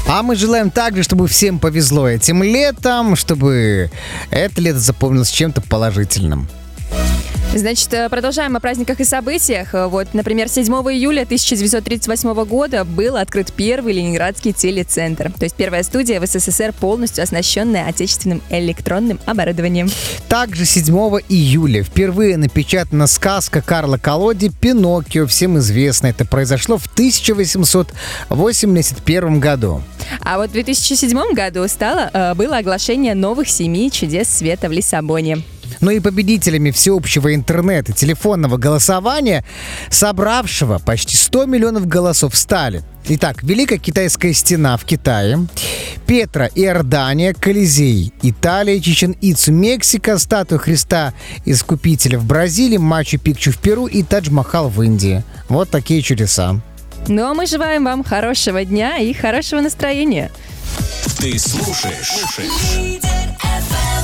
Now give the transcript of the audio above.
А мы желаем также, чтобы всем повезло этим летом, чтобы это лето запомнилось чем-то положительным. Значит, продолжаем о праздниках и событиях. Вот, например, 7 июля 1938 года был открыт первый Ленинградский телецентр. То есть первая студия в СССР, полностью оснащенная отечественным электронным оборудованием. Также 7 июля впервые напечатана сказка Карла Колоди «Пиноккио», всем известно. Это произошло в 1881 году. А вот в 2007 году было оглашение новых 7 чудес света в Лиссабоне. Ну и победителями всеобщего интернета телефонного голосования, собравшего почти 100 миллионов голосов, стали: итак, Великая Китайская стена в Китае, Петра, Иордания, Колизей, Италия, Чичен-Ицу, Мексика, статуя Христа Искупителя в Бразилии, Мачу-Пикчу в Перу и Тадж-Махал в Индии. Вот такие чудеса. Ну а мы желаем вам хорошего дня и хорошего настроения. Ты слушаешь.